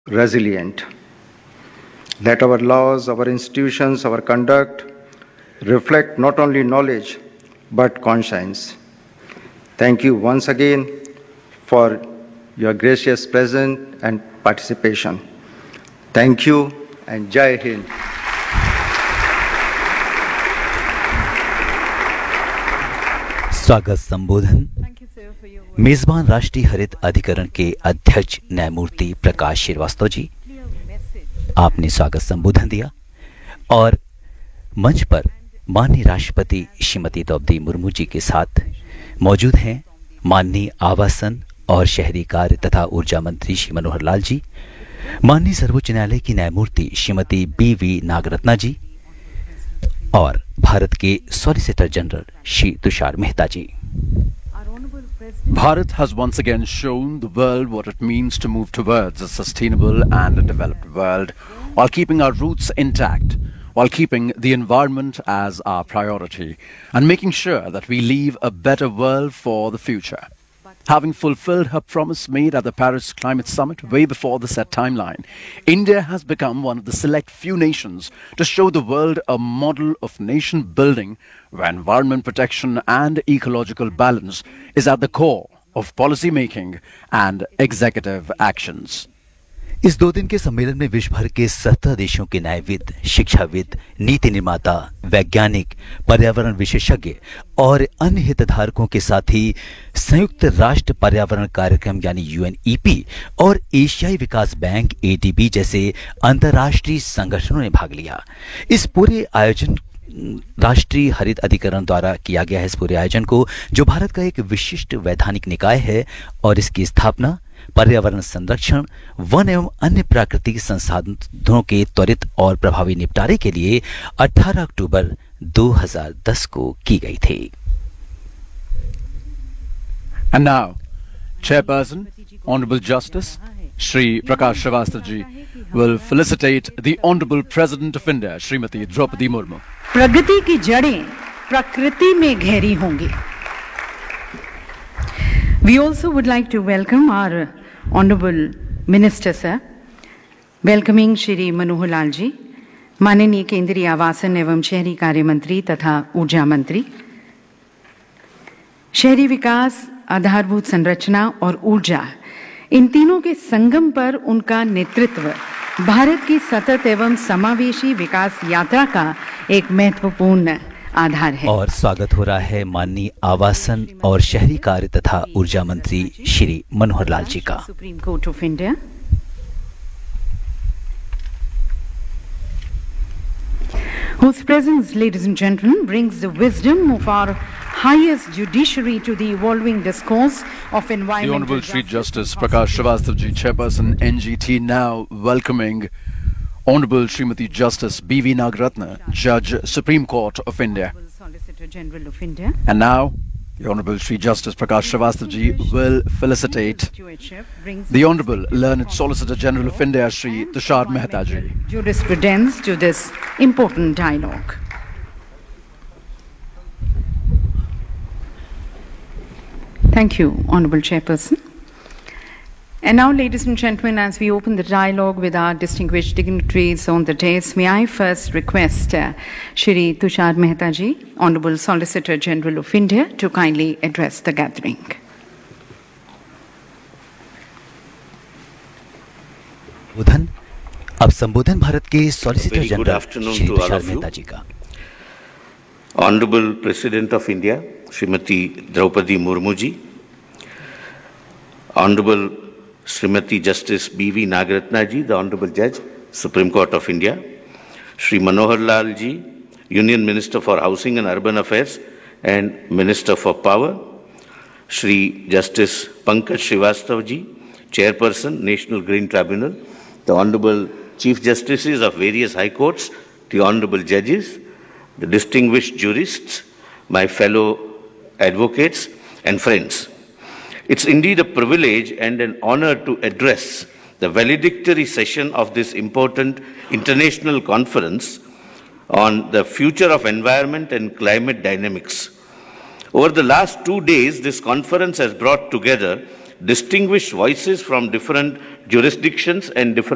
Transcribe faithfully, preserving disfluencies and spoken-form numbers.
resilient. Let our laws, our institutions, our conduct reflect not only knowledge but conscience. Thank you once again for your gracious presence and participation. Thank you and Jai Hind. स्वागत संबोधन मेजबान राष्ट्रीय हरित अधिकरण के अध्यक्ष न्यायमूर्ति प्रकाश श्रीवास्तव जी, आपने स्वागत संबोधन दिया और मंच पर माननीय राष्ट्रपति श्रीमती द्रौपदी मुर्मू जी के साथ मौजूद हैं माननीय आवासन और शहरी कार्य तथा ऊर्जा मंत्री श्री मनोहर लाल जी, माननीय सर्वोच्च न्यायालय की न्यायमूर्ति श्रीमती बी वी नागरत्ना जी और भारत के solicitor general Shri Tushar Mehta ji. Bharat has once again shown the world what it means to move towards a sustainable and a developed world while keeping our roots intact, while keeping the environment as our priority and making sure that we leave a better world for the future. Having fulfilled her promise made at the Paris Climate Summit way before the set timeline, India has become one of the select few nations to show the world a model of nation building where environment protection and ecological balance is at the core of policy making and executive actions. इस दो दिन के सम्मेलन में विश्व भर के सत्रह देशों के न्यायविद, शिक्षाविद, नीति निर्माता, वैज्ञानिक, पर्यावरण विशेषज्ञ और अन्य हितधारकों के साथ ही संयुक्त राष्ट्र पर्यावरण कार्यक्रम यानी यू एन ई पी और एशियाई विकास बैंक ए डी बी जैसे अंतर्राष्ट्रीय संगठनों ने भाग लिया। इस पूरे आयोजन राष्ट्रीय हरित अधिकरण द्वारा किया गया है। इस पूरे आयोजन को, जो भारत का एक विशिष्ट वैधानिक निकाय है और इसकी स्थापना पर्यावरण संरक्षण, वन एवं अन्य प्राकृतिक संसाधनों के त्वरित और प्रभावी निपटारे के लिए अठारह अक्टूबर दो हज़ार दस को की गई थी। And now, Chairperson, Honorable Justice Shri Prakash Srivastava ji will felicitate the Honorable President of India, Srimati Draupadi Murmu. प्रगति की जड़ें प्रकृति में गहरी होंगी। We also would like to welcome our Honorable Minister Sir, welcoming Shri Manohar Lal ji, माननीय केंद्रीय आवासन एवं शहरी कार्य मंत्री तथा ऊर्जा मंत्री। शहरी विकास, आधारभूत संरचना और ऊर्जा, इन तीनों के संगम पर उनका नेतृत्व भारत की सतत एवं समावेशी विकास यात्रा का एक महत्वपूर्ण आधार है। और स्वागत हो रहा है माननीय आवासन और शहरी कार्य तथा ऊर्जा मंत्री श्री मनोहर लाल जी का। Supreme court of India, whose presence, ladies and gentlemen, brings the wisdom of our highest judiciary to the evolving discourse of environmental The Honorable Shri Justice Prakash Srivastava ji, Chairperson N G T, now welcoming Honorable Srimati Justice B V Nagarratna, Judge, Supreme Court of India. Solicitor General of India. And now, the Honorable Shri Justice Prakash Srivastava ji will felicitate the Honorable Learned Solicitor General of India, Shri Tushar Mehta ji. Jurisprudence to this important dialogue. Thank you, Honorable Chairperson. And now, ladies and gentlemen, as we open the dialogue with our distinguished dignitaries on the dais, may I first request uh, Shri Tushar Mehta ji, Honorable Solicitor General of India, to kindly address the gathering. संबोधन अब संबोधन भारत के solicitor general Shri Tushar Mehta जी का। Honorable President of India, Srimati Draupadi Murmu ji, Honorable Srimati Justice B V Nagarratna ji, the Honorable Judge, Supreme Court of India, Shri Manohar Lal ji, Union Minister for Housing and Urban Affairs and Minister for Power, Shri Justice Pankaj Srivastava ji, Chairperson, National Green Tribunal, the Honorable Chief Justices of various High Courts, the Honorable Judges, the distinguished jurists, my fellow advocates and friends. It's indeed a privilege and an honor to address the valedictory session of this important international conference on the future of environment and climate dynamics. Over the last two days, this conference has brought together distinguished voices from different jurisdictions and different